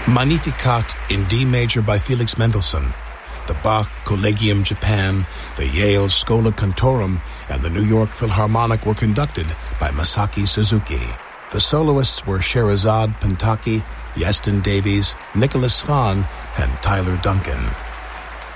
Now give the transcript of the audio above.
Magnificat in D major by Felix Mendelssohn. The Bach Collegium Japan, the Yale Schola Cantorum, and the New York Philharmonic were conducted by Masaki Suzuki. The soloists were Sherazade Pentaki, Yeston Davies, Nicholas Swan, and Tyler Duncan.